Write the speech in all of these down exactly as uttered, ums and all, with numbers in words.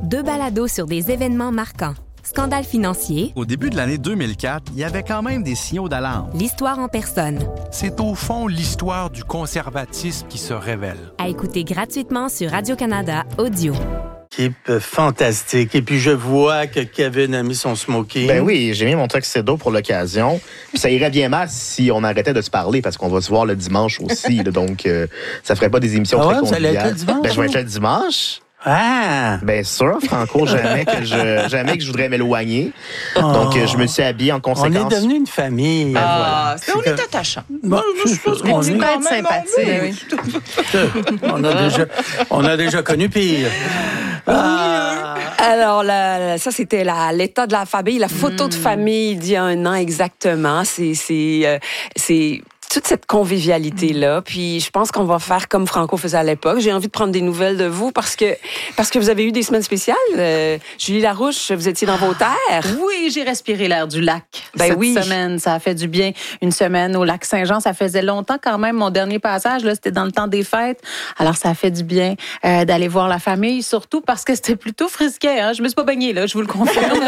Deux balados sur des événements marquants. Scandale financier. Au début de l'année deux mille quatre, il y avait quand même des signaux d'alarme. L'histoire en personne. C'est au fond l'histoire du conservatisme qui se révèle. À écouter gratuitement sur Radio-Canada Audio. Équipe fantastique. Et puis, je vois que Kevin a mis son smoking. Ben oui, j'ai mis mon tuxedo pour l'occasion. Puis ça irait bien mal si on arrêtait de se parler, parce qu'on va se voir le dimanche aussi. Là, donc, euh, ça ferait pas des émissions ah très ouais, conviviales. Vous allez être le dimanche? Ben, je vais être le dimanche. Ah! Bien sûr, Franco, jamais que je jamais que je voudrais m'éloigner. Oh. Donc, euh, je me suis habillé en conséquence. On est devenu une famille. Ben, ah, voilà. On est attachant. Bon, je pense qu'on est quand même sympathique. On a déjà, on a déjà connu pire. Ah. Alors, là, ça, c'était la, l'état de la famille, la photo mmh. de famille d'il y a un an exactement. C'est... c'est, euh, c'est toute cette convivialité-là. Puis je pense qu'on va faire comme Franco faisait à l'époque. J'ai envie de prendre des nouvelles de vous parce que, parce que vous avez eu des semaines spéciales. Euh, Julie Larouche, vous étiez dans vos terres. Oui, j'ai respiré l'air du lac ben cette oui. semaine. Ça a fait du bien. Une semaine au lac Saint-Jean, ça faisait longtemps quand même. Mon dernier passage, là, c'était dans le temps des fêtes. Alors, ça a fait du bien euh, d'aller voir la famille, surtout parce que c'était plutôt frisquet. Hein? Je me suis pas baignée, là, je vous le confirme.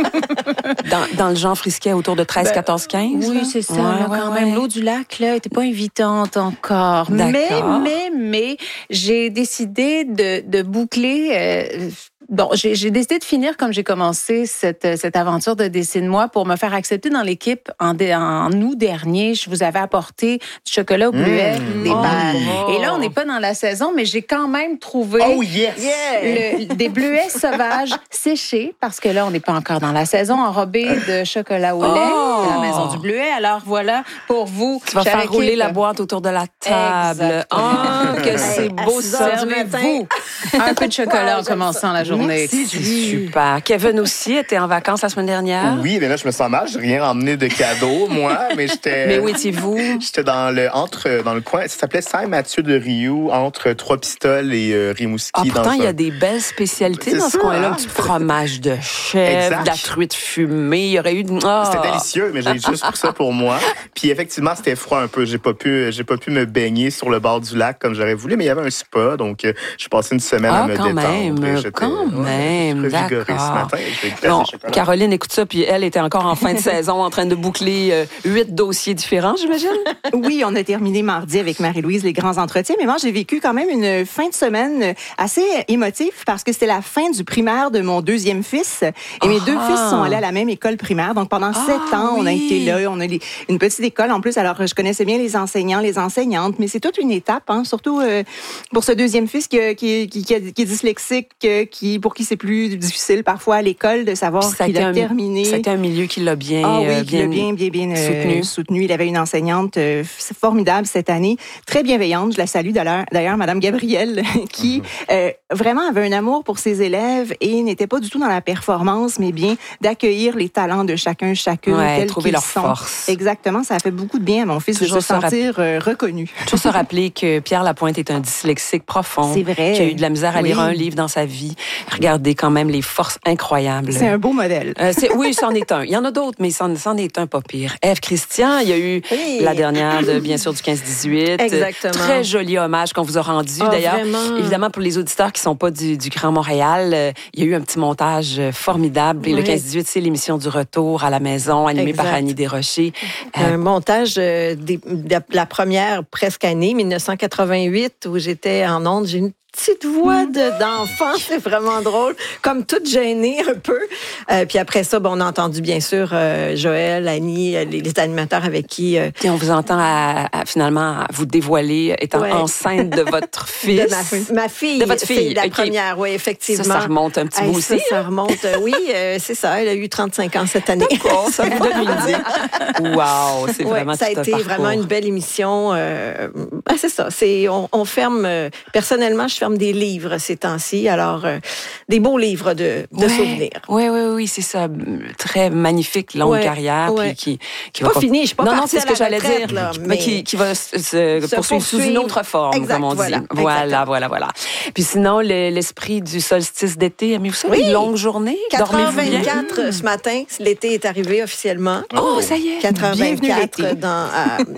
dans, dans le genre frisquet autour de treize, quatorze, quinze? Oui, c'est ça. Ouais, là, ouais, quand ouais. même, l'eau du lac, là, était pas invitante encore. D'accord. Mais, mais, mais, j'ai décidé de, de boucler... Euh, Bon, j'ai, j'ai décidé de finir comme j'ai commencé cette, cette aventure de Dessine-moi pour me faire accepter dans l'équipe. En, dé, en août dernier, je vous avais apporté du chocolat au bleuet, mmh. des balles. Oh. Et là, on n'est pas dans la saison, mais j'ai quand même trouvé oh, yes. le, des bleuets sauvages séchés, parce que là, on n'est pas encore dans la saison, enrobés de chocolat au lait oh. de la Maison du Bleuet. Alors voilà, pour vous. Tu vas faire équipe. Rouler la boîte autour de la table. Oh, que c'est beau ça. Servez-vous un peu de chocolat en commençant la journée. Merci, super. Kevin aussi était en vacances la semaine dernière. Oui, mais là, je me sens mal. Je n'ai rien emmené de cadeau, moi, mais j'étais... Mais où étiez-vous? J'étais dans le, entre, dans le coin, ça s'appelait Saint-Mathieu-de-Riou, entre Trois-Pistoles et euh, Rimouski. Ah, pourtant, il y a un... des belles spécialités c'est dans ce ça, coin-là. Hein? Un petit fromage de chèvre, de la truite fumée. Il y aurait eu... Oh. C'était délicieux, mais j'ai juste pris ça pour moi. Puis effectivement, c'était froid un peu. J'ai pas pu, j'ai pas pu me baigner sur le bord du lac comme j'aurais voulu, mais il y avait un spa, donc euh, j'ai passé une semaine ah, à me quand détendre. Même, quand même, ouais, d'accord. Ce matin, bon, Caroline écoute ça, puis elle était encore en fin de saison en train de boucler euh, huit dossiers différents, j'imagine? Oui, on a terminé mardi avec Marie-Louise les grands entretiens, mais moi, j'ai vécu quand même une fin de semaine assez émotive parce que c'était la fin du primaire de mon deuxième fils. Et ah. mes deux fils sont allés à la même école primaire. Donc, pendant ah, sept ans, oui. on a été là. On a les, une petite école en plus. Alors, je connaissais bien les enseignants, les enseignantes, mais c'est toute une étape, hein, surtout euh, pour ce deuxième fils qui, qui, qui, qui, a, qui est dyslexique, qui, pour qui c'est plus difficile parfois à l'école de savoir qu'il a un, terminé. C'était un milieu qui l'a bien, ah, oui, euh, bien, bien, bien, bien euh, soutenu. soutenu. Il avait une enseignante euh, formidable cette année, très bienveillante. Je la salue d'ailleurs, d'ailleurs Madame Gabrielle, qui euh, vraiment avait un amour pour ses élèves et n'était pas du tout dans la performance, mais bien d'accueillir les talents de chacun, chacune, ouais, tels trouver qu'ils leur sont. Force. Exactement, ça a fait beaucoup de bien à mon fils Toujours de se sentir euh, reconnu. Toujours se rappeler que Pierre Lapointe est un dyslexique profond. C'est vrai. Qui a eu de la misère à lire oui. un livre dans sa vie. Regardez quand même les forces incroyables. C'est un beau modèle. Euh, c'est, oui, c'en est un. Il y en a d'autres, mais c'en, c'en est un pas pire. Ève Christian, il y a eu oui. la dernière, de, bien sûr, du quinze dix-huit. Exactement. Très joli hommage qu'on vous a rendu. Oh, d'ailleurs, vraiment? Évidemment, pour les auditeurs qui ne sont pas du, du Grand Montréal, euh, il y a eu un petit montage formidable. Et oui. le quinze dix-huit, c'est l'émission du retour à la maison, animée exact. Par Annie Desrochers. Euh, un montage euh, des, de la première presque année, dix-neuf cent quatre-vingt-huit, où j'étais en ondes. J'ai une petite voix de, d'enfant, c'est vraiment drôle, comme toute gênée un peu. Euh, puis après ça, bon, on a entendu bien sûr euh, Joël, Annie, les, les animateurs avec qui... Euh... Et on vous entend à, à, finalement à vous dévoiler, étant ouais. enceinte de votre fils. De ma, ma fille. De votre fille. C'est la okay. première, oui, effectivement. Ça, ça remonte un petit hey, peu aussi. Ça, ça remonte, euh, oui, euh, c'est ça, elle a eu trente-cinq ans cette année. D'accord, ça vous donne une idée. Wow, c'est ouais, vraiment ça a tout été un vraiment une belle émission. Euh, ben c'est ça, c'est, on, on ferme, euh, personnellement, je ferme des livres ces temps-ci, alors euh, des beaux livres de, de ouais, souvenirs. Oui, oui, oui, c'est ça. Très magnifique, longue ouais, carrière. Ouais. Puis qui, qui pas va fini, je suis pas Non, non, c'est ce que j'allais retraite, dire. Là, mais mais qui, qui va se, se, se poursuivre sous une autre forme, exact, comme on voilà, dit. Voilà, voilà, voilà. Puis sinon, le, l'esprit du solstice d'été, aimez-vous ça? Oui. Une longue journée? quatre heures vingt-quatre mmh. ce matin, l'été est arrivé officiellement. Oh, ça y est! quatre heures vingt-quatre dans,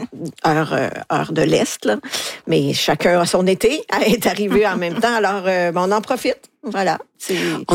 à, heure, heure de l'Est, là. Mais chacun a son été, est arrivé en même temps, alors euh, on en profite. Voilà. C'est... On